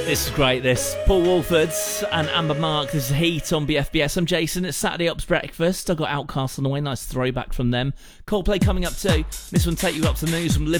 This is great, this. Paul Wolford and Amber Mark. This is Heat on BFBS. I'm Jason. It's Saturday Ups Breakfast. I've got Outcast on the way. Nice throwback from them. Coldplay coming up too. This one take you up to the news from Liverpool.